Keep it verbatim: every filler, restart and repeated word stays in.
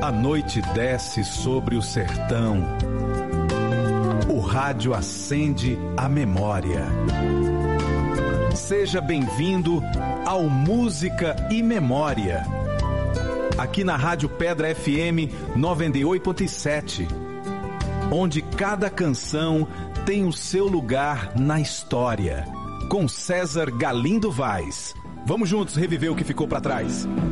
A noite desce sobre o sertão. O rádio acende a memória. Seja bem-vindo ao Música e Memória. Aqui na Rádio Pedra F M noventa e oito ponto sete. Onde cada canção tem o seu lugar na história. Com César Galindo Vaz. Vamos juntos reviver o que ficou para trás.